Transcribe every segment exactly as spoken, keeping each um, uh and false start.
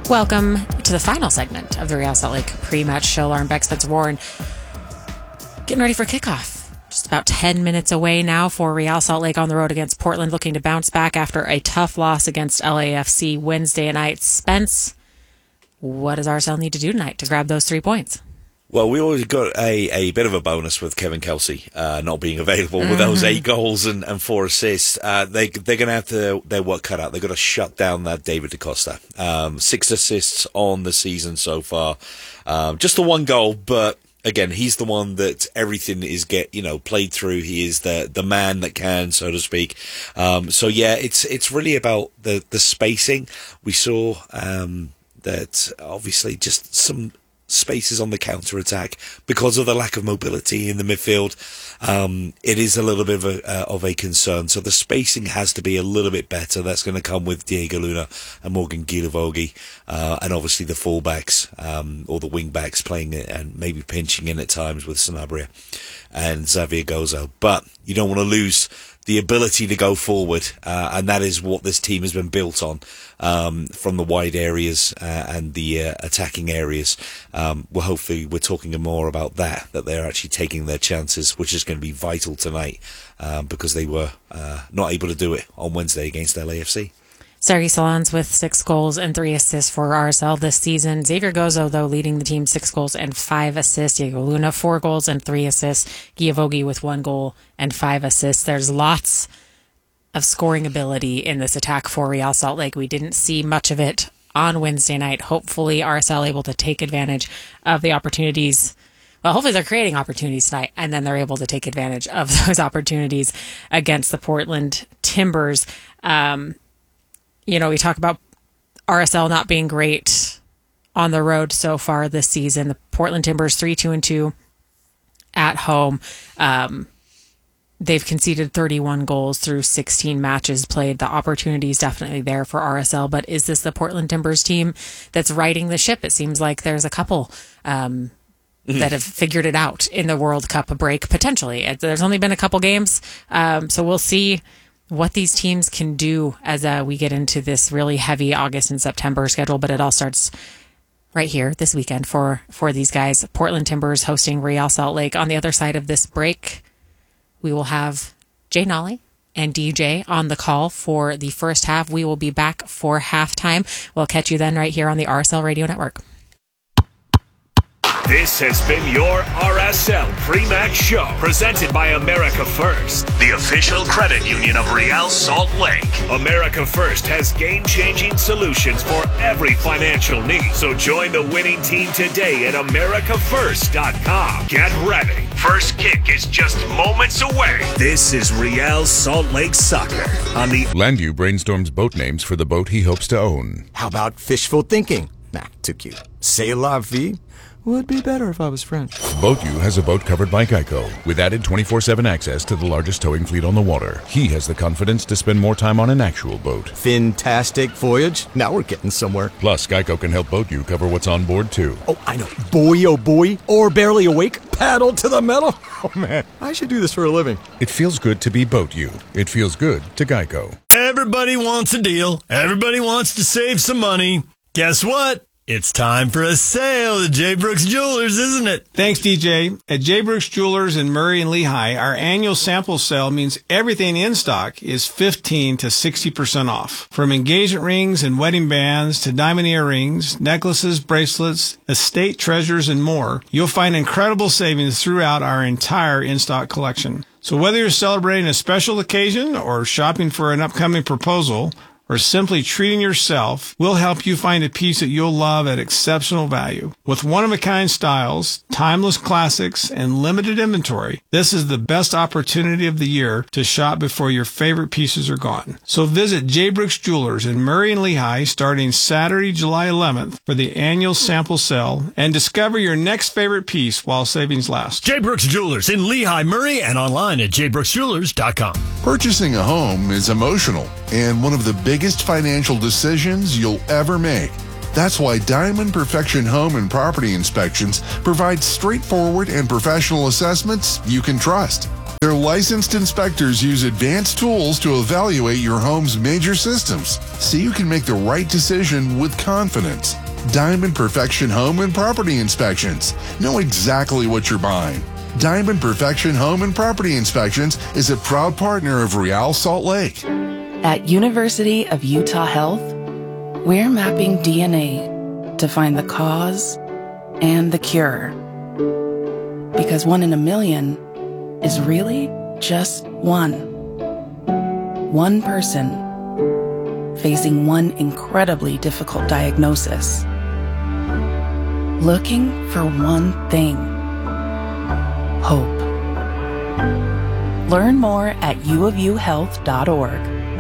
Welcome to the final segment of the Real Salt Lake pre-match show. Lauren Beck, Spencer Warren, getting ready for kickoff. Just about ten minutes away now for Real Salt Lake on the road against Portland, looking to bounce back after a tough loss against L A F C Wednesday night. Spence, what does R S L need to do tonight to grab those three points? Well, we always got a, a bit of a bonus with Kevin Kelsey uh, not being available with mm-hmm. those eight goals and, and four assists. Uh, they, they're going to have to, their work cut out. They've got to shut down that David DaCosta. Um, six assists on the season so far. Um, just the one goal, but again, he's the one that everything is get, you know, played through. He is the, the man that can, so to speak. Um, so yeah, it's, it's really about the, the spacing. We saw, um, that obviously just some spaces on the counter-attack because of the lack of mobility in the midfield. Um, it is a little bit of a, uh, of a concern. So the spacing has to be a little bit better. That's going to come with Diego Luna and Morgan Guilavogui, uh, and obviously the fullbacks, um, or the wing-backs playing it and maybe pinching in at times with Sanabria and Xavier Gozo. But you don't want to lose the ability to go forward, uh, and that is what this team has been built on, um, from the wide areas uh, and the uh, attacking areas. Um, well, hopefully we're talking more about that, that they're actually taking their chances, which is going to be vital tonight, um, because they were uh, not able to do it on Wednesday against L A F C. Sergi Solans with six goals and three assists for R S L this season. Xavier Gozo, though, leading the team, six goals and five assists. Diego Luna, four goals and three assists. Guilavogui with one goal and five assists. There's lots of scoring ability in this attack for Real Salt Lake. We didn't see much of it on Wednesday night. Hopefully R S L able to take advantage of the opportunities. Well, hopefully they're creating opportunities tonight, and then they're able to take advantage of those opportunities against the Portland Timbers. Um... You know, we talk about R S L not being great on the road so far this season. The Portland Timbers three two and two at home. Um, they've conceded thirty-one goals through sixteen matches played. The opportunity is definitely there for R S L, but is this the Portland Timbers team that's riding the ship? It seems like there's a couple um, mm-hmm. that have figured it out in the World Cup break, potentially. There's only been a couple games, um, so we'll see what these teams can do as uh, we get into this really heavy August and September schedule, but it all starts right here this weekend for, for these guys. Portland Timbers hosting Real Salt Lake. On the other side of this break, we will have Jay Nolly and D J on the call for the first half. We will be back for halftime. We'll catch you then right here on the R S L Radio Network. This has been your R S L pre-match show, presented by America First, the official credit union of Real Salt Lake. America First has game-changing solutions for every financial need. So join the winning team today at america first dot com. Get ready. First kick is just moments away. This is Real Salt Lake Soccer on the... Landu brainstorms boat names for the boat he hopes to own. How about fishful thinking? Nah, too cute. C'est la vie? Would be better if I was French. BoatU has a boat covered by Geico, with added twenty-four seven access to the largest towing fleet on the water. He has the confidence to spend more time on an actual boat. Fantastic voyage. Now we're getting somewhere. Plus, Geico can help BoatU cover what's on board, too. Oh, I know. Boy, oh boy. Or barely awake. Paddle to the metal. Oh, man. I should do this for a living. It feels good to be BoatU. It feels good to Geico. Everybody wants a deal. Everybody wants to save some money. Guess what? It's time for a sale at J. Brooks Jewelers, isn't it? Thanks, D J. At J. Brooks Jewelers in Murray and Lehigh, our annual sample sale means everything in stock is fifteen to sixty percent off. From engagement rings and wedding bands to diamond earrings, necklaces, bracelets, estate treasures, and more, you'll find incredible savings throughout our entire in-stock collection. So whether you're celebrating a special occasion or shopping for an upcoming proposal, or simply treating yourself, we'll help you find a piece that you'll love at exceptional value. With one-of-a-kind styles, timeless classics, and limited inventory, this is the best opportunity of the year to shop before your favorite pieces are gone. So visit J. Brooks Jewelers in Murray and Lehigh starting Saturday, July eleventh for the annual sample sale and discover your next favorite piece while savings last. J. Brooks Jewelers in Lehigh, Murray, and online at j brooks jewelers dot com. Purchasing a home is emotional and one of the biggest financial decisions you'll ever make. That's why Diamond Perfection Home and Property Inspections provide straightforward and professional assessments you can trust. Their licensed inspectors use advanced tools to evaluate your home's major systems so you can make the right decision with confidence. Diamond Perfection Home and Property Inspections. Know exactly what you're buying. Diamond Perfection Home and Property Inspections is a proud partner of Real Salt Lake. At University of Utah Health, we're mapping D N A to find the cause and the cure. Because one in a million is really just one. One person facing one incredibly difficult diagnosis. Looking for one thing. Hope. Learn more at u of u health dot org.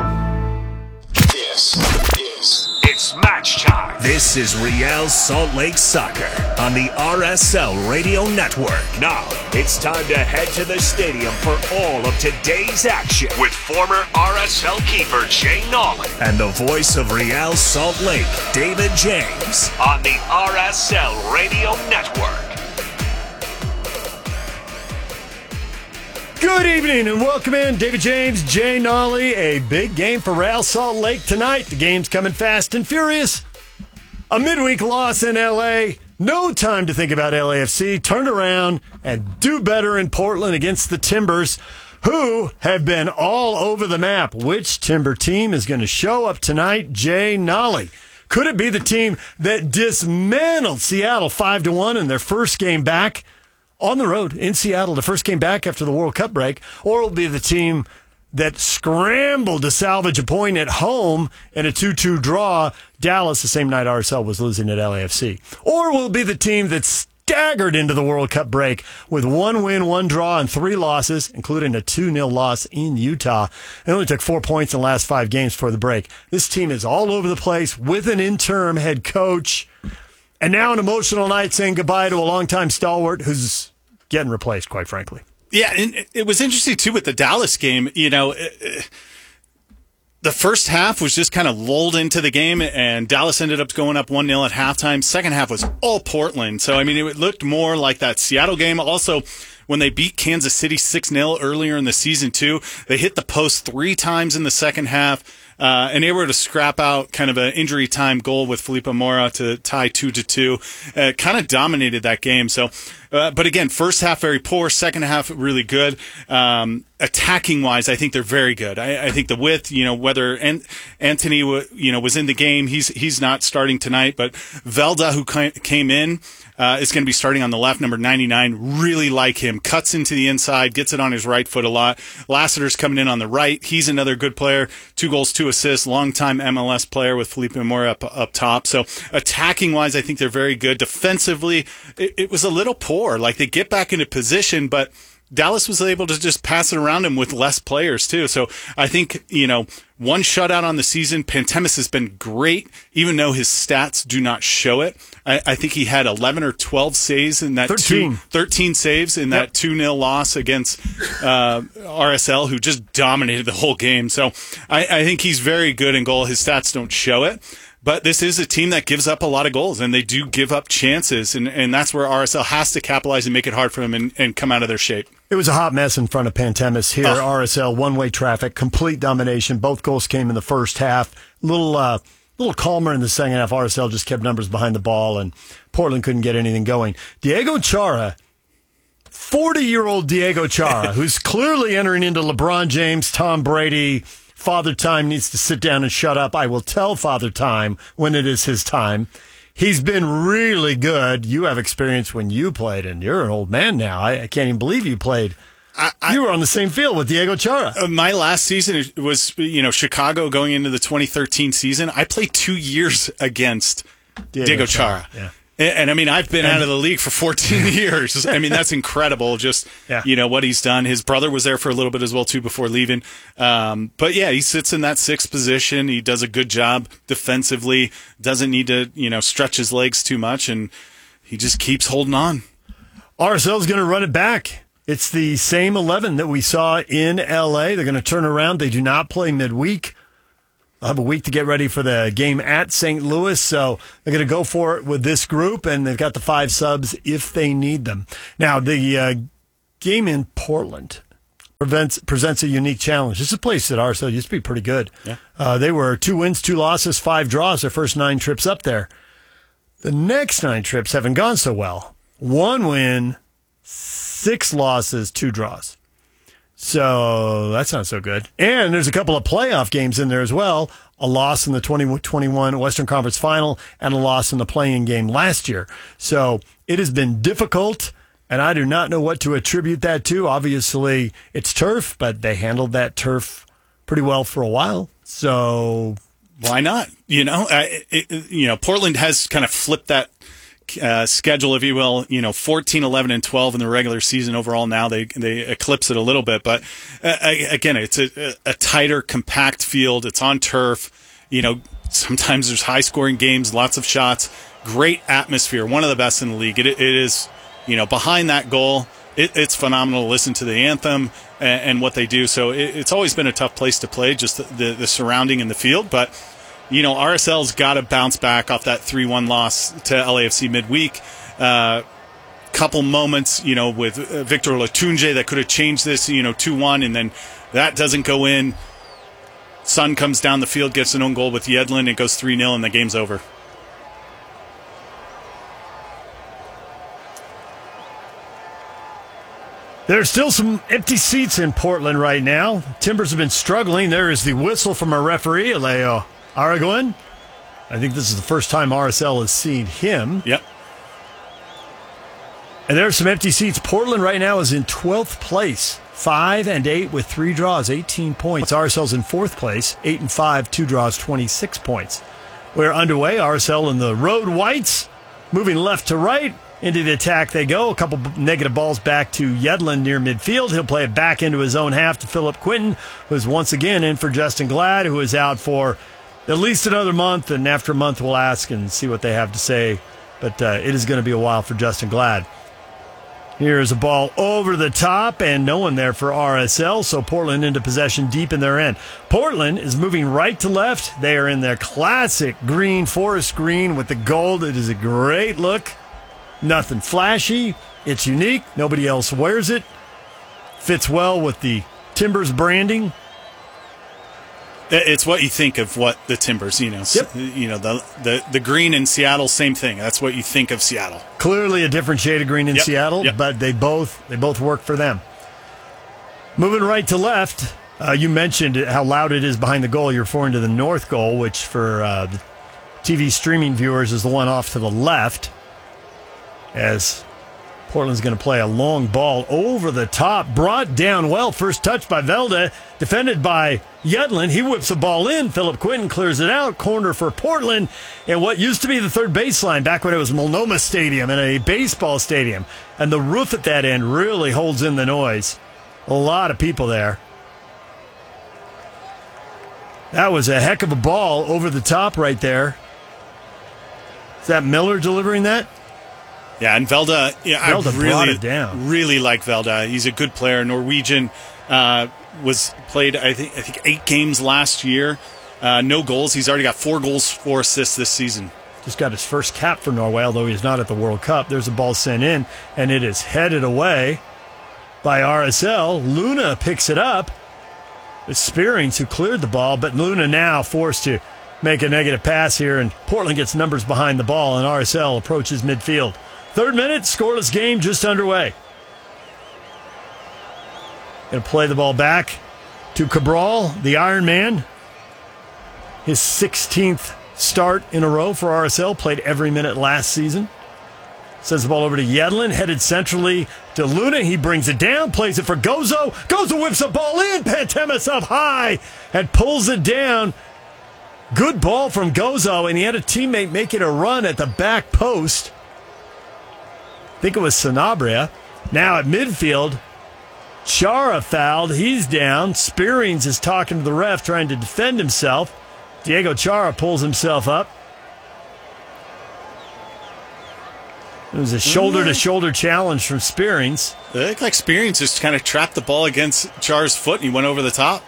This is It's Match Time. This is Real Salt Lake Soccer on the R S L Radio Network. Now, it's time to head to the stadium for all of today's action with former R S L keeper Jay Nolly and the voice of Real Salt Lake, David James, on the R S L Radio Network. Good evening and welcome in. David James, Jay Nolly. A big game for Real Salt Lake tonight. The game's coming fast and furious. A midweek loss in L A. No time to think about L A F C. Turn around and do better in Portland against the Timbers, who have been all over the map. Which Timber team is going to show up tonight? Jay Nolly. Could it be the team that dismantled Seattle five to one in their first game back on the road in Seattle, the first game back after the World Cup break? Or will it be the team that scrambled to salvage a point at home in a two two draw, Dallas, the same night R S L was losing at L A F C? Or will it be the team that staggered into the World Cup break with one win, one draw, and three losses, including a two nil loss in Utah? It only took four points in the last five games before the break. This team is all over the place with an interim head coach. And now an emotional night saying goodbye to a longtime stalwart who's getting replaced, quite frankly. Yeah, and it was interesting, too, with the Dallas game. You know, the first half was just kind of lulled into the game, and Dallas ended up going up one nil at halftime. Second half was all Portland. So, I mean, it looked more like that Seattle game. Also, when they beat Kansas City six nil earlier in the season, too, they hit the post three times in the second half. Uh, and they were to scrap out kind of an injury time goal with Felipe Mora to tie two to two. Uh, kind of dominated that game. So, uh, but again, first half very poor, second half really good. Um, attacking wise, I think they're very good. I, I think the width, you know, whether An- Anthony, w- you know, was in the game, he's he's not starting tonight, but Velda, who came in, uh, is going to be starting on the left, number ninety-nine. Really like him. Cuts into the inside, gets it on his right foot a lot. Lassiter's coming in on the right. He's another good player. Two goals, two assists, longtime M L S player with Felipe Mora up, up top. So attacking wise, I think they're very good. Defensively, it, it was a little poor. Like they get back into position, but Dallas was able to just pass it around him with less players too. So I think, you know, one shutout on the season. Pantemis has been great, even though his stats do not show it. I, I think he had eleven or twelve saves in that thirteen, two, thirteen saves in that two nil loss against uh, R S L, who just dominated the whole game. So I, I think he's very good in goal. His stats don't show it. But this is a team that gives up a lot of goals, and they do give up chances, and, and that's where R S L has to capitalize and make it hard for them and, and come out of their shape. It was a hot mess in front of Pantemis here. Oh. R S L, one-way traffic, complete domination. Both goals came in the first half. Little uh, little calmer in the second half. R S L just kept numbers behind the ball, and Portland couldn't get anything going. Diego Chara, forty-year-old Diego Chara, who's clearly entering into LeBron James, Tom Brady. Father Time needs to sit down and shut up. I will tell Father Time when it is his time. He's been really good. You have experience when you played, and you're an old man now. I, I can't even believe you played. I, I, you were on the same field with Diego Chara. Uh, my last season was, you know, Chicago going into the twenty thirteen season. I played two years against Diego, Diego Chara. Chara. Yeah. And, and I mean, I've been and, out of the league for fourteen years. I mean, that's incredible. Just, yeah. you know, what he's done. His brother was there for a little bit as well, too, before leaving. Um, but yeah, he sits in that sixth position. He does a good job defensively, doesn't need to, you know, stretch his legs too much, and he just keeps holding on. R S L's going to run it back. It's the same eleven that we saw in L A. They're going to turn around. They do not play midweek. They'll have a week to get ready for the game at Saint Louis, so they're going to go for it with this group, and they've got the five subs if they need them. Now, the uh, game in Portland prevents, presents a unique challenge. This is a place that R S L used to be pretty good. Yeah. Uh, they were two wins, two losses, five draws their first nine trips up there. The next nine trips haven't gone so well. One win, six losses, two draws. So that's not so good. And there's a couple of playoff games in there as well. A loss in the twenty twenty-one Western Conference Final and a loss in the play-in game last year. So it has been difficult, and I do not know what to attribute that to. Obviously, it's turf, but they handled that turf pretty well for a while. So why not? You know, uh, it, you know, Portland has kind of flipped that uh, schedule, if you will. You know, fourteen, eleven, and twelve in the regular season overall. Now they they eclipse it a little bit, but uh, again, it's a, a tighter, compact field. It's on turf. You know, sometimes there's high scoring games, lots of shots, great atmosphere, one of the best in the league. It, it is, you know, behind that goal. It, it's phenomenal to listen to the anthem and, and what they do. So it, it's always been a tough place to play, just the, the, the surrounding in the field. But, you know, R S L's got to bounce back off that three one loss to L A F C midweek. Uh, couple moments, you know, with uh, Victor Latunje that could have changed this, you know, two one, and then that doesn't go in. Sun comes down the field, gets an own goal with Yedlin. It goes three nil, and the game's over. There's still some empty seats in Portland right now. Timbers have been struggling. There is the whistle from our referee, Leo Aragon. I think this is the first time R S L has seen him. Yep. And there are some empty seats. Portland right now is in twelfth place. Five and eight with three draws, eighteen points. R S L's in fourth place, eight and five, two draws, twenty-six points. We're underway. R S L and the Road Whites moving left to right. Into the attack they go. A couple negative balls back to Yedlin near midfield. He'll play it back into his own half to Philip Quinton, who's once again in for Justin Glad, who is out for at least another month. And after a month, we'll ask and see what they have to say. But uh, it is going to be a while for Justin Glad. Here's a ball over the top, and no one there for R S L, so Portland into possession deep in their end. Portland is moving right to left. They are in their classic green, forest green with the gold. It is a great look. Nothing flashy. It's unique. Nobody else wears it. Fits well with the Timbers branding. It's what you think of what the Timbers, you know, yep. you know, the, the the green in Seattle, same thing. That's what you think of Seattle. Clearly a different shade of green in yep. Seattle, yep. but they both they both work for them. Moving right to left, uh, you mentioned how loud it is behind the goal. You're referring to the north goal, which for uh, the T V streaming viewers is the one off to the left. As Portland's going to play a long ball over the top, brought down well. First touch by Velda, defended by Yedlin. He whips the ball in. Philip Quinton clears it out. Corner for Portland. And what used to be the third baseline back when it was Multnomah Stadium and a baseball stadium. And the roof at that end really holds in the noise. A lot of people there. That was a heck of a ball over the top right there. Is that Miller delivering that? Yeah, and Velda, yeah, Velda I really, brought it down. really like Velda. He's a good player. Norwegian uh, was played, I think, I think eight games last year. Uh, no goals. He's already got four goals, four assists this season. Just got his first cap for Norway, although he's not at the World Cup. There's a ball sent in, and it is headed away by R S L. Luna picks it up. It's Spearings who cleared the ball, but Luna now forced to make a negative pass here, and Portland gets numbers behind the ball, and R S L approaches midfield. Third minute, scoreless game just underway. Going to play the ball back to Cabral, the Iron Man. His sixteenth start in a row for R S L, played every minute last season. Sends the ball over to Yedlin, headed centrally to Luna. He brings it down, plays it for Gozo. Gozo whips the ball in. Pantemis up high and pulls it down. Good ball from Gozo, and he had a teammate making a run at the back post. I think it was Sanabria. Now at midfield, Chara fouled. He's down. Spearings is talking to the ref, trying to defend himself. Diego Chara pulls himself up. It was a shoulder-to-shoulder challenge from Spearings. It looked like Spearings just kind of trapped the ball against Chara's foot, and he went over the top.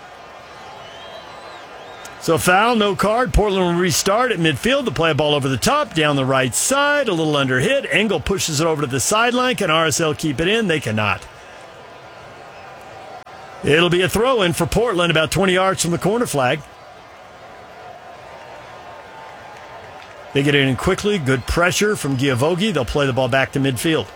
So foul, no card. Portland will restart at midfield to play a ball over the top, down the right side, a little under hit. Engel pushes it over to the sideline. Can R S L keep it in? They cannot. It'll be a throw-in for Portland about twenty yards from the corner flag. They get it in quickly. Good pressure from Giavogi. They'll play the ball back to midfield.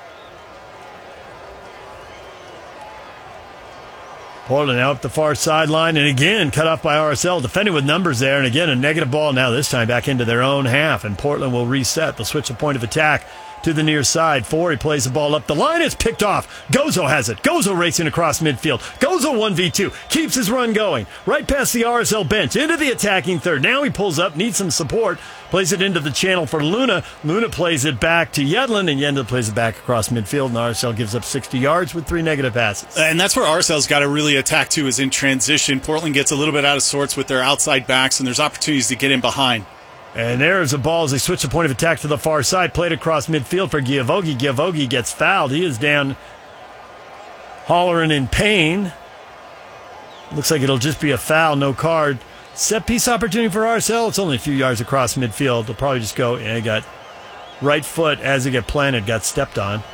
Portland out up the far sideline, and again cut off by R S L, defending with numbers there, and again a negative ball now, this time back into their own half, and Portland will reset. They'll switch the point of attack to the near side. Forey plays the ball up the line. It's picked off. Gozo has it. Gozo racing across midfield. Gozo one v two. Keeps his run going. Right past the R S L bench. Into the attacking third. Now he pulls up. Needs some support. Plays it into the channel for Luna. Luna plays it back to Yedlin, and Yedlin plays it back across midfield, and R S L gives up sixty yards with three negative passes. And that's where R S L's got to really attack, too, is in transition. Portland gets a little bit out of sorts with their outside backs, and there's opportunities to get in behind. And there's a ball as they switch the point of attack to the far side. Played across midfield for Giavogi. Giavogi gets fouled. He is down hollering in pain. Looks like it'll just be a foul, no card. Set piece opportunity for R S L. It's only a few yards across midfield. They'll probably just go, and he got right foot as it got planted, got stepped on.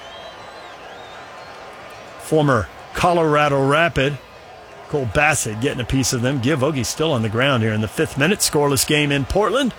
Former Colorado Rapid, Cole Bassett getting a piece of them. Giavogi's still on the ground here in the fifth minute. Scoreless game in Portland.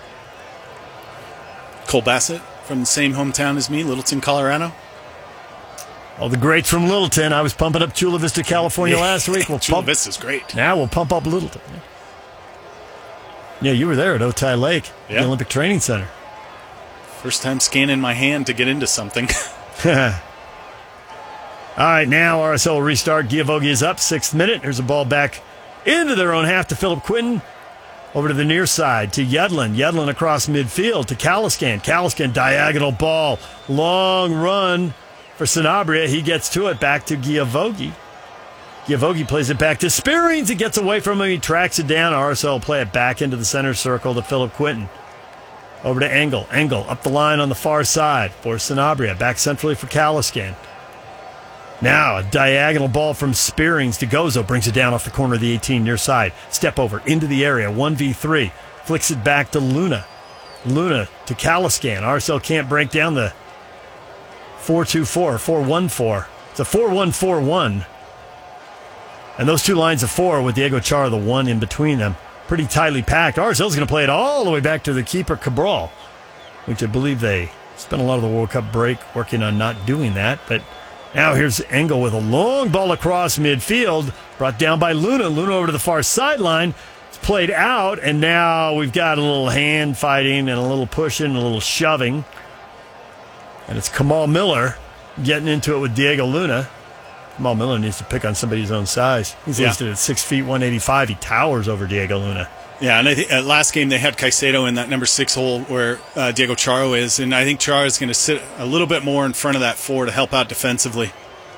Cole Bassett from the same hometown as me, Littleton, Colorado. All the greats from Littleton. I was pumping up Chula Vista, California Yeah. last week. We'll Chula pump, Vista's great. Now we'll pump up Littleton. Yeah, you were there at Otay Lake, Yeah. the Olympic Training Center. First time scanning my hand to get into something. All right, now R S L will restart. Giavogi is up, sixth minute. Here's a ball back into their own half to Philip Quinton. Over to the near side to Yedlin. Yedlin across midfield to Caliscan. Caliscan, diagonal ball. Long run for Sanabria. He gets to it, back to Giavogi. Giavogi plays it back to Spearings. He gets away from him. He tracks it down. R S L will play it back into the center circle to Philip Quinton. Over to Engel. Engel up the line on the far side for Sanabria. Back centrally for Caliscan. Now a diagonal ball from Spearings to Gozo. Brings it down off the corner of the eighteen near side. Step over into the area. one v three. Flicks it back to Luna. Luna to Caliscan. R S L can't break down the four two four, four one four. It's a four one four one. And those two lines of four with Diego Chara, the one in between them, pretty tightly packed. R S L's going to play it all the way back to the keeper, Cabral, which I believe they spent a lot of the World Cup break working on not doing that. But now here's Engel with a long ball across midfield, brought down by Luna. Luna over to the far sideline. It's played out, and now we've got a little hand fighting and a little pushing and a little shoving. And it's Kamal Miller getting into it with Diego Luna. Kamal Miller needs to pick on somebody his own size. He's Yeah. listed at six feet, one eighty-five. He towers over Diego Luna. Yeah, and I think uh, last game they had Caicedo in that number six hole where uh, Diego Charo is, and I think Charo is going to sit a little bit more in front of that four to help out defensively.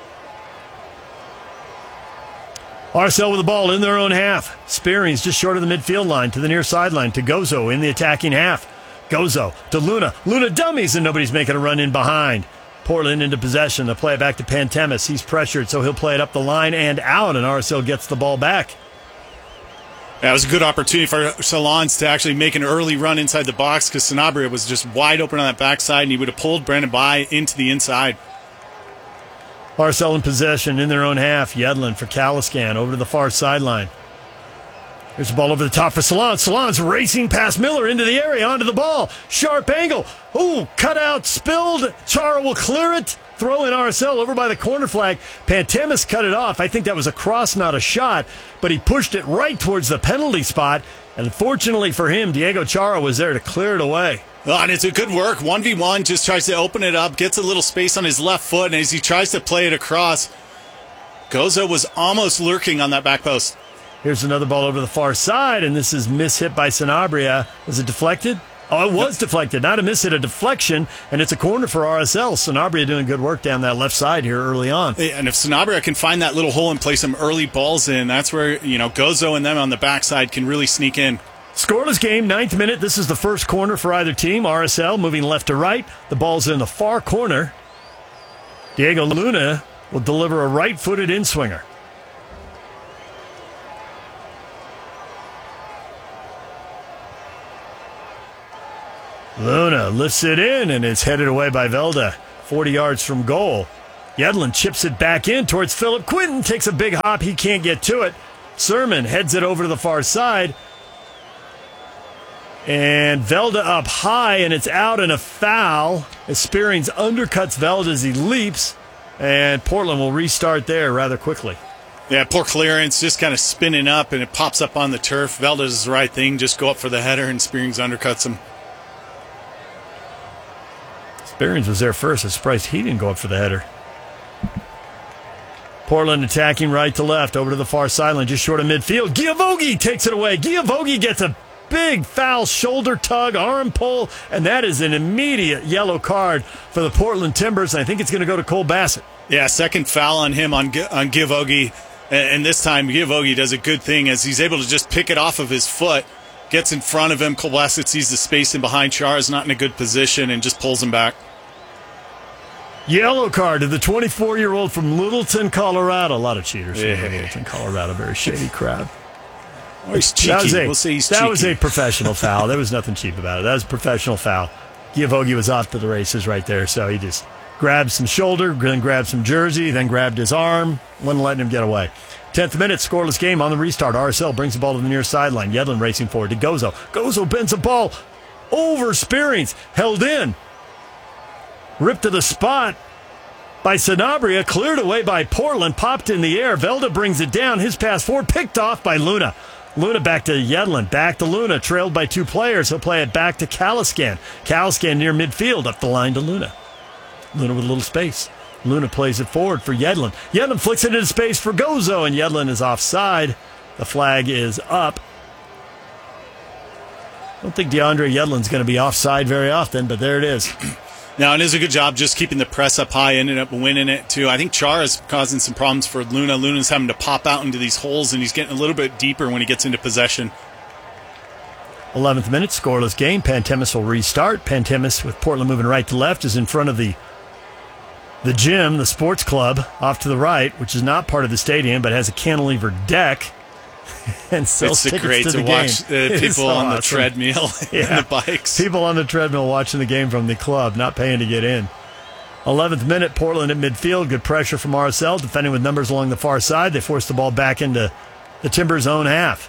R S L with the ball in their own half. Spearings just short of the midfield line to the near sideline to Gozo in the attacking half. Gozo to Luna. Luna dummies, and nobody's making a run in behind. Portland into possession. They'll play it back to Pantemis. He's pressured, so he'll play it up the line and out, and R S L gets the ball back. Yeah, it was a good opportunity for Salons to actually make an early run inside the box because Sanabria was just wide open on that backside, and he would have pulled Brandon by into the inside. R S L in possession in their own half. Yedlin for Caliscan over to the far sideline. Here's the ball over the top for Salons. Salons racing past Miller into the area, onto the ball. Sharp angle. Ooh, cut out, spilled. Chara will clear it. Throw in R S L over by the corner flag. Pantemis cut it off. I think that was a cross, not a shot, but he pushed it right towards the penalty spot. And fortunately for him, Diego Chara was there to clear it away. Oh, and it's a good work. one v one, just tries to open it up, gets a little space on his left foot, and as he tries to play it across, Gozo was almost lurking on that back post. Here's another ball over the far side, and this is mishit by Sanabria. Was it deflected? Oh, it was deflected. Not a miss hit, a deflection, and it's a corner for R S L. Sanabria doing good work down that left side here early on. And if Sanabria can find that little hole and play some early balls in, that's where, you know, Gozo and them on the backside can really sneak in. Scoreless game, ninth minute. This is the first corner for either team. R S L moving left to right. The ball's in the far corner. Diego Luna will deliver a right-footed in-swinger. Luna lifts it in, and it's headed away by Velda. forty yards from goal. Yedlin chips it back in towards Philip Quinton. Takes a big hop. He can't get to it. Sermon heads it over to the far side. And Velda up high, and it's out and a foul as Spearings undercuts Velda as he leaps, and Portland will restart there rather quickly. Yeah, poor clearance, just kind of spinning up, and it pops up on the turf. Velda does the right thing, just go up for the header, and Spearings undercuts him. Spearings was there first. I'm surprised he didn't go up for the header. Portland attacking right to left, over to the far sideline, just short of midfield. Giavogi takes it away. Giavogi gets a big foul shoulder tug, arm pull, and that is an immediate yellow card for the Portland Timbers, and I think it's going to go to Cole Bassett. Yeah, second foul on him on, on Giavogi, and this time Giavogi does a good thing as he's able to just pick it off of his foot, gets in front of him. Cole Bassett sees the space in behind. Char is not in a good position and just pulls him back. Yellow card to the twenty-four-year-old from Littleton, Colorado. A lot of cheaters yeah. from Littleton, Colorado. Very shady crowd. Oh, he's cheeky. That was a, we'll say he's that cheeky. was a professional foul. There was nothing cheap about it. That was a professional foul. Giavogi was off to the races right there, so he just grabbed some shoulder, then grabbed some jersey, then grabbed his arm, wasn't letting him get away. tenth minute, scoreless game on the restart. R S L brings the ball to the near sideline. Yedlin racing forward to Gozo. Gozo bends the ball over Spearings, held in. Ripped to the spot by Sanabria, cleared away by Portland, popped in the air. Velda brings it down. His pass forward, picked off by Luna. Luna back to Yedlin, back to Luna, trailed by two players. He'll play it back to Caliscan. Caliscan near midfield, up the line to Luna. Luna with a little space. Luna plays it forward for Yedlin. Yedlin flicks it into space for Gozo, and Yedlin is offside. The flag is up. I don't think DeAndre Yedlin's going to be offside very often, but there it is. Now, it is a good job just keeping the press up high, ended up winning it, too. I think Char is causing some problems for Luna. Luna's having to pop out into these holes, and he's getting a little bit deeper when he gets into possession. eleventh minute, scoreless game. Pantemis will restart. Pantemis, with Portland moving right to left, is in front of the the gym, the sports club, off to the right, which is not part of the stadium, but has a cantilever deck. And sells it's tickets great to, to the watch game. uh, people so on the awesome. treadmill yeah. and the bikes. People on the treadmill watching the game from the club, not paying to get in. eleventh minute, Portland at midfield. Good pressure from R S L, defending with numbers along the far side. They force the ball back into the Timbers' own half.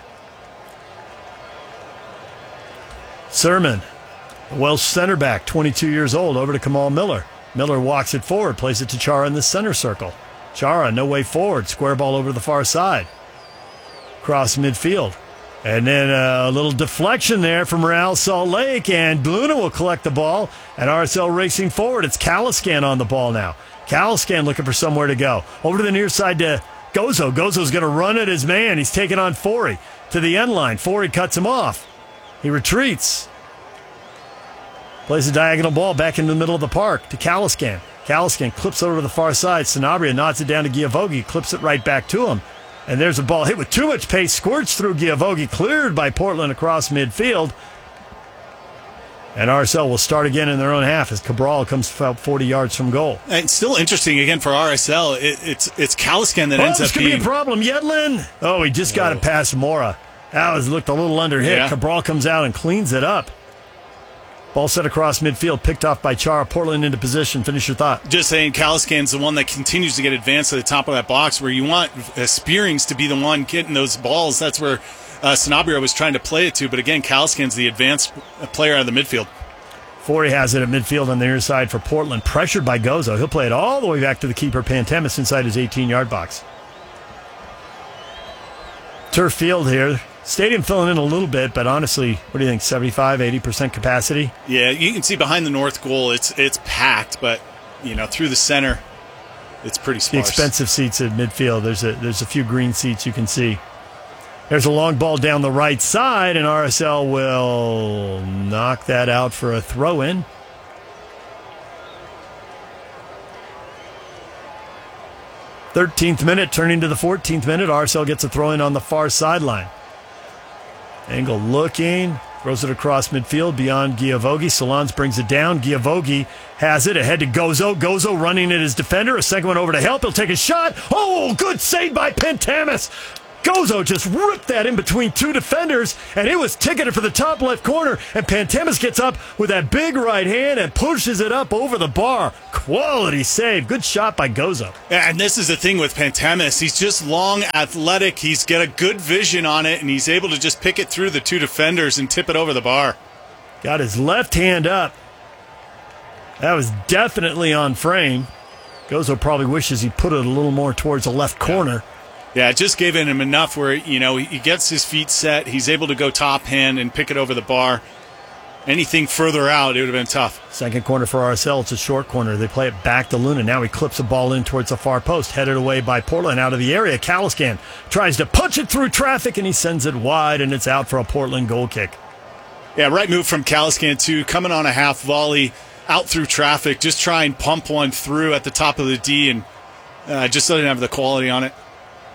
Sermon, the Welsh center back, twenty-two years old, over to Kamal Miller. Miller walks it forward, plays it to Chara in the center circle. Chara, no way forward, square ball over to the far side. Cross midfield. And then a little deflection there from Real Salt Lake, and Luna will collect the ball, and R S L racing forward. It's Caliscan on the ball now. Caliscan looking for somewhere to go. Over to the near side to Gozo. Gozo's going to run at his man. He's taking on Forey to the end line. Forey cuts him off. He retreats. Plays a diagonal ball back into the middle of the park to Caliscan. Caliscan clips over to the far side. Sanabria nods it down to Giavogi, clips it right back to him. And there's a ball hit with too much pace, squirts through Giavogi, cleared by Portland across midfield. And R S L will start again in their own half as Cabral comes about forty yards from goal. It's still interesting again for R S L. It, it's it's Caliscan that oh, ends this up could being be a problem. Yedlin. Oh, he just got oh. it past Mora. That was looked a little under hit. Yeah. Cabral comes out and cleans it up. Ball set across midfield, picked off by Chara. Portland into position. Finish your thought. Just saying, Caliscan's the one that continues to get advanced to the top of that box, where you want uh, Spearings to be the one getting those balls. That's where uh, Sanabria was trying to play it to. But again, Caliscan's the advanced player out of the midfield. Forey has it at midfield on the near side for Portland, pressured by Gozo. He'll play it all the way back to the keeper, Pantemis, inside his eighteen-yard box. Turf field here. Stadium filling in a little bit, but honestly, what do you think, seventy-five, eighty percent capacity? Yeah, you can see behind the north goal, it's it's packed, but you know, through the center, it's pretty sparse. The expensive seats at midfield, there's a there's a few green seats you can see. There's a long ball down the right side, and R S L will knock that out for a throw-in. thirteenth minute, turning to the fourteenth minute, R S L gets a throw-in on the far sideline. Engel looking, throws it across midfield beyond Giavogi. Solans brings it down. Giavogi has it ahead to Gozo. Gozo running at his defender. A second one over to help. He'll take a shot. Oh, good save by Pantemis. Gozo just ripped that in between two defenders, and it was ticketed for the top left corner, and Pantemis gets up with that big right hand and pushes it up over the bar. Quality save. Good shot by Gozo. And this is the thing with Pantemis. He's just long, athletic. He's got a good vision on it, and he's able to just pick it through the two defenders and tip it over the bar. Got his left hand up. That was definitely on frame. Gozo probably wishes he put it a little more towards the left corner. Yeah, it just gave him enough where, you know, he gets his feet set. He's able to go top hand and pick it over the bar. Anything further out, it would have been tough. Second corner for R S L. It's a short corner. They play it back to Luna. Now he clips the ball in towards the far post. Headed away by Portland out of the area. Caliscan tries to punch it through traffic, and he sends it wide, and it's out for a Portland goal kick. Yeah, right move from Caliscan, too. Coming on a half volley out through traffic. Just try and pump one through at the top of the D, and uh, just doesn't have the quality on it.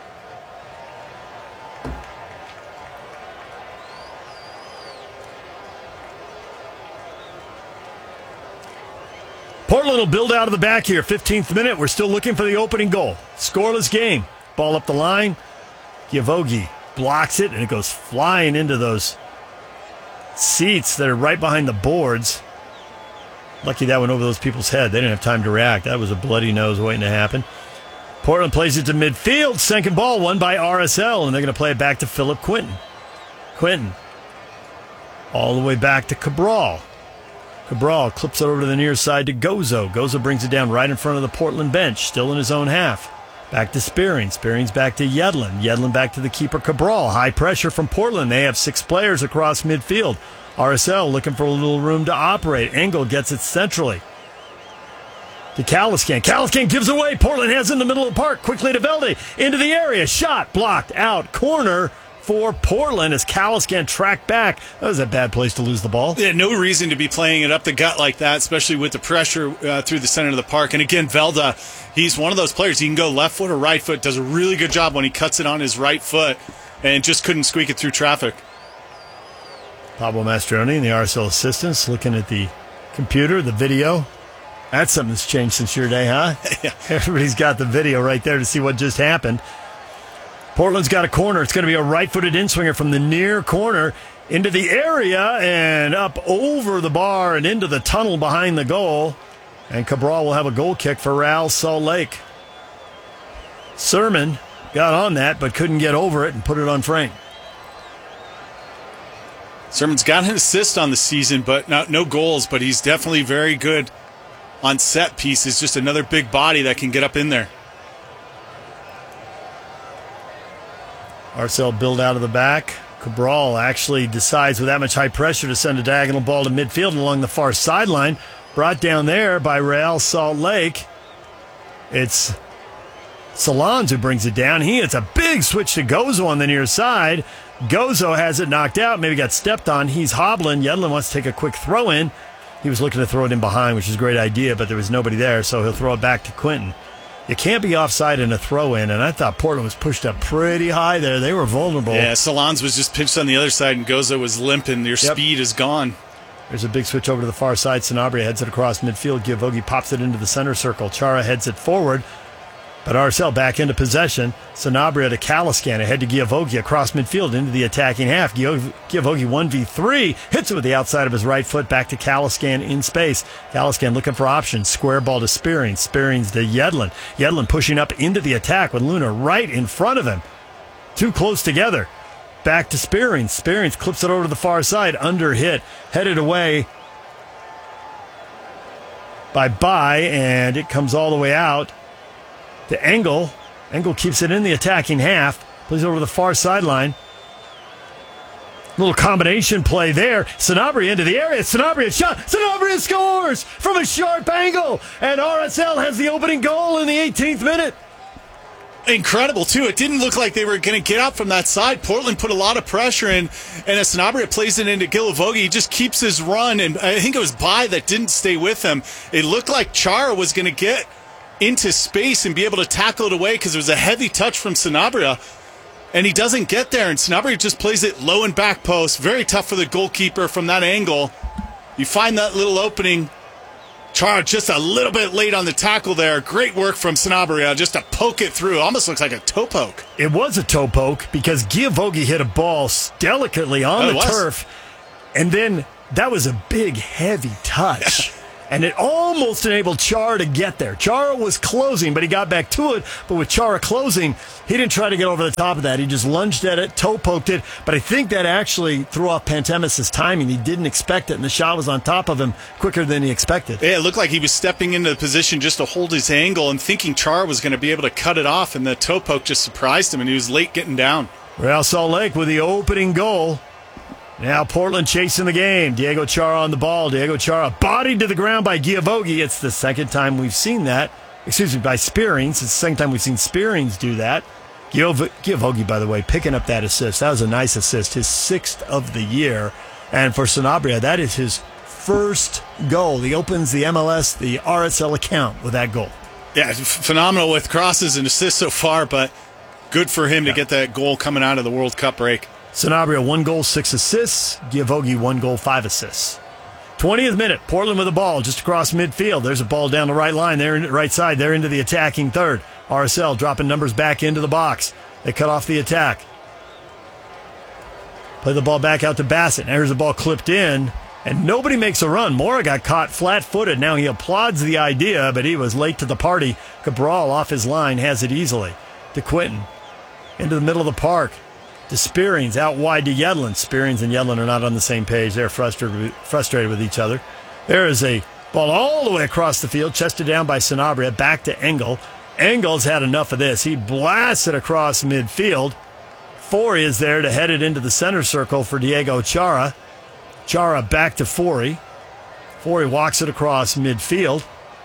Portland will build out of the back here. fifteenth minute. We're still looking for the opening goal. Scoreless game. Ball up the line. Giavogi blocks it, and it goes flying into those seats that are right behind the boards. Lucky that went over those people's head. They didn't have time to react. That was a bloody nose waiting to happen. Portland plays it to midfield. Second ball won by R S L, and they're going to play it back to Philip Quinton. Quinton all the way back to Cabral. Cabral clips it over to the near side to Gozo. Gozo brings it down right in front of the Portland bench, still in his own half. Back to Spearing. Spearing's back to Yedlin. Yedlin back to the keeper, Cabral. High pressure from Portland. They have six players across midfield. R S L looking for a little room to operate. Engel gets it centrally to Caliscan. Caliscan gives away. Portland has it in the middle of the park. Quickly to Velde. Into the area. Shot blocked out. Corner for Portland as Caliscan tracked back. That was a bad place to lose the ball. Yeah, no reason to be playing it up the gut like that, especially with the pressure uh, through the center of the park. And again, Velda, he's one of those players. He can go left foot or right foot. Does a really good job when he cuts it on his right foot and just couldn't squeak it through traffic. Pablo Mastroeni and the R S L assistants looking at the computer, the video. That's something that's changed since your day, huh? Yeah. Everybody's got the video right there to see what just happened. Portland's got a corner. It's going to be a right-footed in-swinger from the near corner into the area and up over the bar and into the tunnel behind the goal. And Cabral will have a goal kick for Real Salt Lake. Sermon got on that but couldn't get over it and put it on frame. Sermon's got an assist on the season, but not, no goals, but he's definitely very good on set pieces. Just another big body that can get up in there. R S L build out of the back. Cabral actually decides with that much high pressure to send a diagonal ball to midfield and along the far sideline. Brought down there by Real Salt Lake. It's Salons who brings it down. He hits a big switch to Gozo on the near side. Gozo has it knocked out. Maybe got stepped on. He's hobbling. Yedlin wants to take a quick throw in. He was looking to throw it in behind, which is a great idea, but there was nobody there, so he'll throw it back to Quinton. You can't be offside in a throw-in, and I thought Portland was pushed up pretty high there. They were vulnerable. Yeah, Salons was just pitched on the other side, and Gozo was limping. Your yep. speed is gone. There's a big switch over to the far side. Sanabria heads it across midfield. Giavogi pops it into the center circle. Chara heads it forward, but R S L back into possession. Sanabria to Caliscan, ahead to Giavogi across midfield into the attacking half. Giavogi one v three, hits it with the outside of his right foot, back to Caliscan in space. Caliscan looking for options. Square ball to Spearing. Spearing's to Yedlin. Yedlin pushing up into the attack with Luna right in front of him. Too close together. Back to Spearing. Spearing clips it over to the far side. Under hit. Headed away by Bai, and it comes all the way out to Engel. Engel keeps it in the attacking half. Plays over to the far sideline. Little combination play there. Sanabria into the area. Sanabria shot. Sanabria scores from a sharp angle. And R S L has the opening goal in the eighteenth minute. Incredible, too. It didn't look like they were going to get out from that side. Portland put a lot of pressure in, and as Sanabria plays it into Giavogi, he just keeps his run. And I think it was Bai that didn't stay with him. It looked like Chara was going to get into space and be able to tackle it away because it was a heavy touch from Sanabria, and he doesn't get there, and Sanabria just plays it low and back post. Very tough for the goalkeeper from that angle. You find that little opening. Chara just a little bit late on the tackle there. Great work from Sanabria just to poke it through. Almost looks like a toe poke. It was a toe poke because Giavogi hit a ball delicately on oh, the turf, and then that was a big, heavy touch. and it almost enabled Chara to get there. Chara was closing, but he got back to it. But with Chara closing, he didn't try to get over the top of that. He just lunged at it, toe poked it. But I think that actually threw off Pantemis' timing. He didn't expect it, and the shot was on top of him quicker than he expected. Yeah, it looked like he was stepping into the position just to hold his angle and thinking Chara was going to be able to cut it off, and the toe poke just surprised him, and he was late getting down. Real Salt Lake with the opening goal. Now Portland chasing the game. Diego Chara on the ball. Diego Chara bodied to the ground by Giavogi. It's the second time we've seen that. Excuse me, by Spearings. It's the second time we've seen Spearings do that. Giavogi, by the way, picking up that assist. That was a nice assist. His sixth of the year. And for Sanabria, that is his first goal. He opens the M L S, the R S L account with that goal. Yeah, phenomenal with crosses and assists so far, but good for him yeah. to get that goal coming out of the World Cup break. Sanabria, one goal, six assists. Giavogi, one goal, five assists. twentieth minute, Portland with the ball just across midfield. There's a ball down the right line, there, right side. They're into the attacking third. R S L dropping numbers back into the box. They cut off the attack. Play the ball back out to Bassett. There's the ball clipped in, and nobody makes a run. Mora got caught flat-footed. Now he applauds the idea, but he was late to the party. Cabral off his line has it easily. To Quinton. Into the middle of the park. To Spearings, out wide to Yedlin. Spearings and Yedlin are not on the same page. They're frustrated, frustrated with each other. There is a ball all the way across the field, chested down by Sanabria, back to Engel. Engel's had enough of this. He blasts it across midfield. Forey is there to head it into the center circle for Diego Chara. Chara back to Forey. Forey walks it across midfield.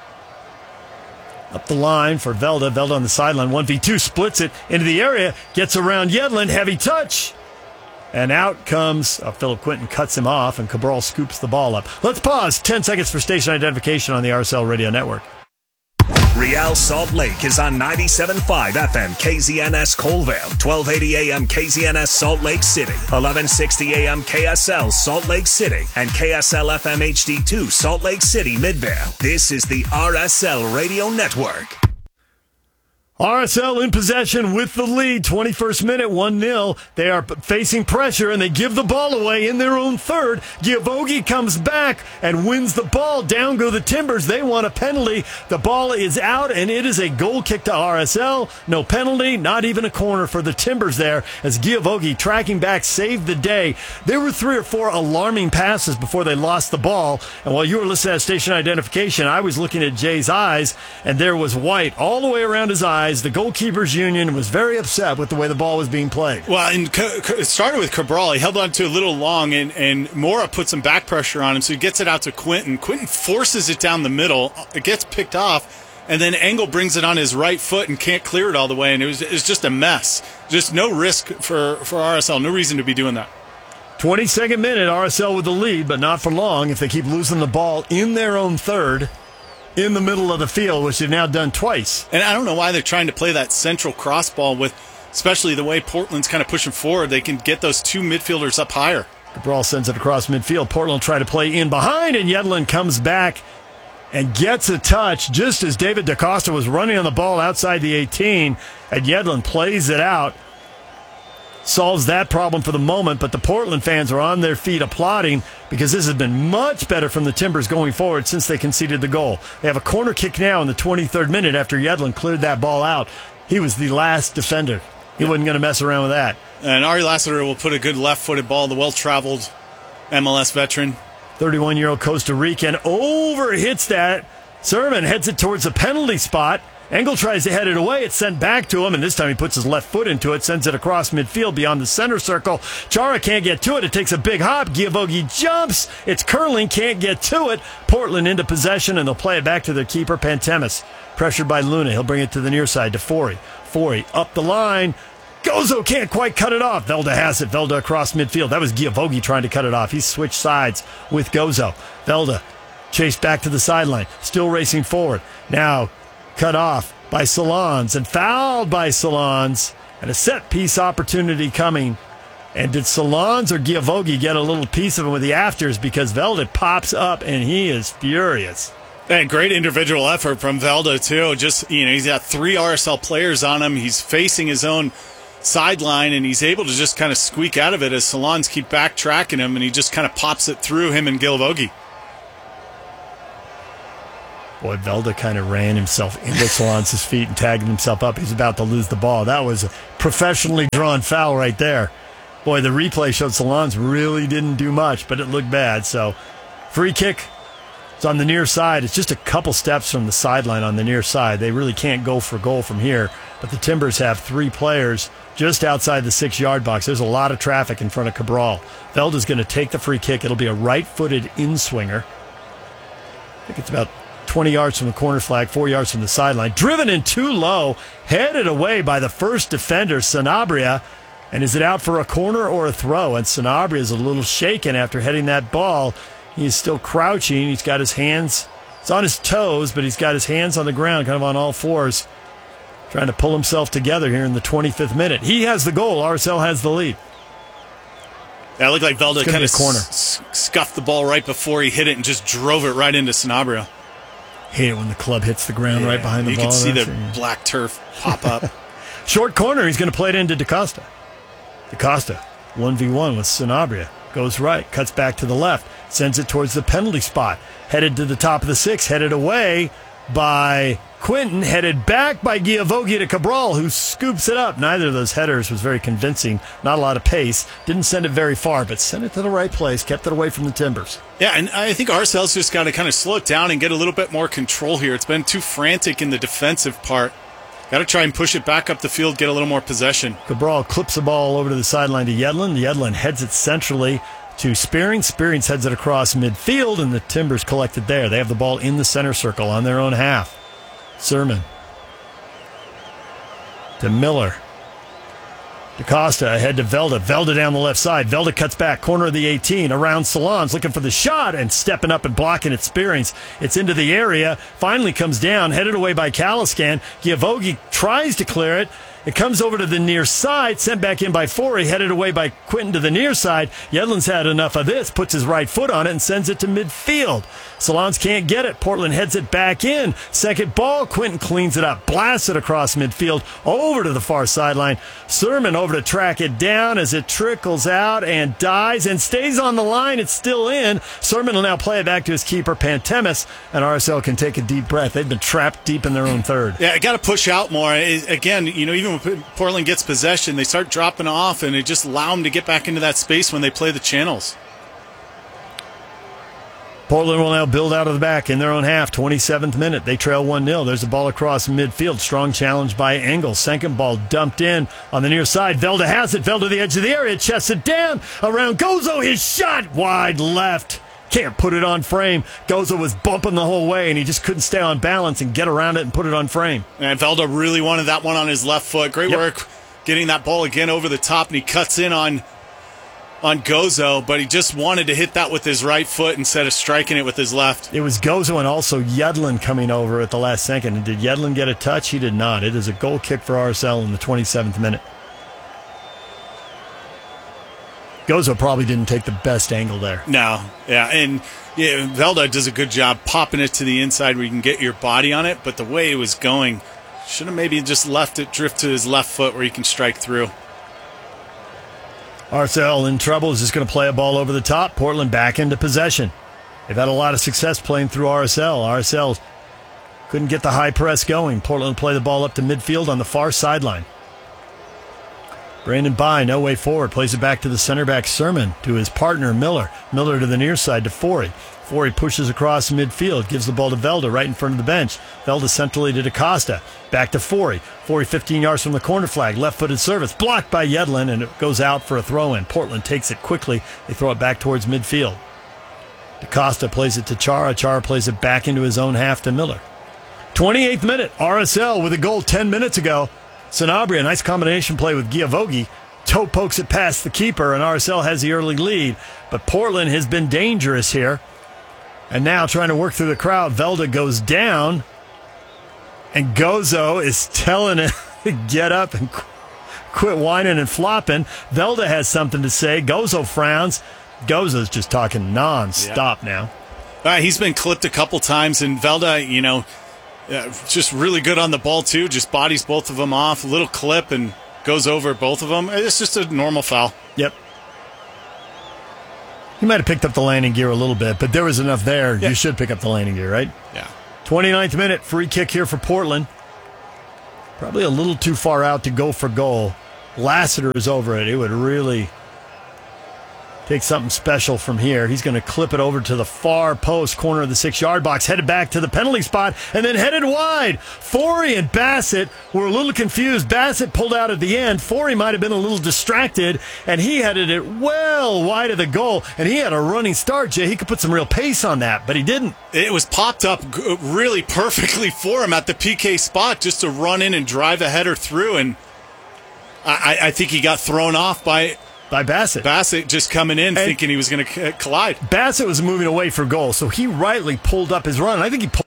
Up the line for Velda. Velda on the sideline. one v two, splits it into the area. Gets around Yedlin. Heavy touch. And out comes uh, Philip Quinton, cuts him off, and Cabral scoops the ball up. Let's pause. ten seconds for station identification on the R S L Radio Network. Real Salt Lake is on ninety-seven point five F M K Z N S Colville, twelve eighty A M K Z N S Salt Lake City, eleven sixty A M K S L Salt Lake City, and K S L F M H D two Salt Lake City Midvale. This is the R S L Radio Network. R S L in possession with the lead, twenty-first minute, one nil. They are facing pressure, and they give the ball away in their own third. Giavogi comes back and wins the ball. Down go the Timbers. They want a penalty. The ball is out, and it is a goal kick to R S L. No penalty, not even a corner for the Timbers there, as Giavogi, tracking back, saved the day. There were three or four alarming passes before they lost the ball, and while you were listening to station identification, I was looking at Jay's eyes, and there was white all the way around his eyes. The goalkeepers union was very upset with the way the ball was being played. Well, and it started with Cabral. He held on to it a little long, and, and Mora put some back pressure on him, so he gets it out to Quinton. Quinton forces it down the middle. It gets picked off, and then Engel brings it on his right foot and can't clear it all the way, and it was, it was just a mess. Just no risk for, for R S L. No reason to be doing that. twenty-second minute, R S L with the lead, but not for long if they keep losing the ball in their own third. In the middle of the field, which they've now done twice. And I don't know why they're trying to play that central cross ball with, especially the way Portland's kind of pushing forward. They can get those two midfielders up higher. Cabral sends it across midfield. Portland try to play in behind, and Yedlin comes back and gets a touch just as David DaCosta was running on the ball outside the eighteen, and Yedlin plays it out. Solves that problem for the moment, but the Portland fans are on their feet applauding because this has been much better from the Timbers going forward since they conceded the goal. They have a corner kick now in the twenty-third minute after Yedlin cleared that ball out. He was the last defender. He wasn't going to mess around with that. And Ari Lassiter will put a good left-footed ball, the well-traveled M L S veteran. thirty-one-year-old Costa Rican over hits that. Sermon heads it towards the penalty spot. Engel tries to head it away. It's sent back to him, and this time he puts his left foot into it, sends it across midfield beyond the center circle. Chara can't get to it. It takes a big hop. Giavogi jumps. It's curling, can't get to it. Portland into possession, and they'll play it back to their keeper, Pantemis. Pressured by Luna. He'll bring it to the near side to Forey. Forey up the line. Gozo can't quite cut it off. Velda has it. Velda across midfield. That was Giavogi trying to cut it off. He's switched sides with Gozo. Velda chased back to the sideline. Still racing forward. Now cut off by Salons and fouled by Salons, and a set-piece opportunity coming. And did Salons or Giavogi get a little piece of him with the afters, because Velda pops up and he is furious. And great individual effort from Velda, too. Just, you know, he's got three R S L players on him. He's facing his own sideline, and he's able to just kind of squeak out of it as Salons keep backtracking him, and he just kind of pops it through him and Giavogi. Boy, Velda kind of ran himself into Solanz's feet and tagged himself up. He's about to lose the ball. That was a professionally drawn foul right there. Boy, the replay showed Solanz really didn't do much, but it looked bad. So, free kick. It's on the near side. It's just a couple steps from the sideline on the near side. They really can't go for goal from here. But the Timbers have three players just outside the six-yard box. There's a lot of traffic in front of Cabral. Velda's going to take the free kick. It'll be a right-footed in-swinger. I think it's about twenty yards from the corner flag, four yards from the sideline. Driven in too low, headed away by the first defender, Sanabria. And is it out for a corner or a throw? And Sanabria is a little shaken after heading that ball. He's still crouching. He's got his hands, it's on his toes, but he's got his hands on the ground, kind of on all fours, trying to pull himself together here in the twenty-fifth minute. He has the goal. R S L has the lead. Yeah, it looked like Velda kind of corner. S- scuffed the ball right before he hit it and just drove it right into Sanabria. Hate it when the club hits the ground yeah, right behind the you ball. You can see That's the it. black turf pop up. Short corner. He's going to play it into DaCosta. DaCosta, one v one with Sanabria. Goes right, cuts back to the left, sends it towards the penalty spot. Headed to the top of the six, headed away by Quinton, headed back by Giavogi to Cabral, who scoops it up. Neither of those headers was very convincing. Not a lot of pace. Didn't send it very far, but sent it to the right place, kept it away from the Timbers. Yeah, and I think R S L's just got to kind of slow it down and get a little bit more control here. It's been too frantic in the defensive part. Got to try and push it back up the field, get a little more possession. Cabral clips the ball over to the sideline to Yedlin. Yedlin heads it centrally to Spearing. Spearing heads it across midfield, and the Timbers collected there. They have the ball in the center circle on their own half. Sermon to Miller. DaCosta ahead to Velda. Velda down the left side. Velda cuts back. Corner of the eighteen. Around Solanz. Looking for the shot and stepping up and blocking it. Spearings. It's into the area. Finally comes down. Headed away by Caliscan. Giavogi tries to clear it. It comes over to the near side. Sent back in by Forey. Headed away by Quinton to the near side. Yedlin's had enough of this. Puts his right foot on it and sends it to midfield. Solanz can't get it. Portland heads it back in. Second ball. Quinton cleans it up. Blasts it across midfield. Over to the far sideline. Sermon over to track it down as it trickles out and dies and stays on the line. It's still in. Sermon will now play it back to his keeper, Pantemis, and R S L can take a deep breath. They've been trapped deep in their own third. Yeah, got to push out more. It, again, you know, even when Portland gets possession, they start dropping off, and they just allow them to get back into that space when they play the channels. Portland will now build out of the back in their own half. twenty-seventh minute. They trail one nil. There's a ball across midfield. Strong challenge by Engel. Second ball dumped in on the near side. Velda has it. Velda to the edge of the area. Chests it down. Around Gozo. His shot wide left. Can't put it on frame. Gozo was bumping the whole way, and he just couldn't stay on balance and get around it and put it on frame. And Velda really wanted that one on his left foot. Great Yep. work getting that ball again over the top, and he cuts in on on Gozo, but he just wanted to hit that with his right foot instead of striking it with his left. It was Gozo and also Yedlin coming over at the last second. And did Yedlin get a touch? He did not. It is a goal kick for R S L in the twenty-seventh minute. Gozo probably didn't take the best angle there. No, yeah, and yeah, Velda does a good job popping it to the inside where you can get your body on it, but the way it was going, should have maybe just left it drift to his left foot where he can strike through. R S L in trouble, is just going to play a ball over the top. Portland back into possession. They've had a lot of success playing through R S L. R S L couldn't get the high press going. Portland play the ball up to midfield on the far sideline. Brandon By, no way forward, plays it back to the center back Sermon, to his partner Miller. Miller to the near side to Forey. Forey pushes across midfield, gives the ball to Velda right in front of the bench. Velda centrally to DaCosta. Back to Forey. Forey fifteen yards from the corner flag. Left-footed service. Blocked by Yedlin, and it goes out for a throw-in. Portland takes it quickly. They throw it back towards midfield. DaCosta plays it to Chara. Chara plays it back into his own half to Miller. twenty-eighth minute. R S L with a goal ten minutes ago. Sanabria, nice combination play with Giavogi. Toe pokes it past the keeper, and R S L has the early lead. But Portland has been dangerous here. And now trying to work through the crowd. Velda goes down. And Gozo is telling it to get up and qu- quit whining and flopping. Velda has something to say. Gozo frowns. Gozo's just talking non-stop yeah. now. Uh, he's been clipped a couple times, and Velda, you know, uh, just really good on the ball, too. Just bodies both of them off. A little clip and goes over both of them. It's just a normal foul. Yep. He might have picked up the landing gear a little bit, but there was enough there. Yeah. You should pick up the landing gear, right? Yeah. twenty-ninth minute, free kick here for Portland. Probably a little too far out to go for goal. Lassiter is over it. It would really take something special from here. He's going to clip it over to the far post corner of the six-yard box, headed back to the penalty spot, and then headed wide. Forey and Bassett were a little confused. Bassett pulled out at the end. Forey might have been a little distracted, and he headed it well wide of the goal, and he had a running start, Jay. He could put some real pace on that, but he didn't. It was popped up really perfectly for him at the P K spot just to run in and drive a header through, and I, I think he got thrown off by... By Bassett. Bassett just coming in and thinking he was going to collide. Bassett was moving away for goal, so he rightly pulled up his run. I think he pulled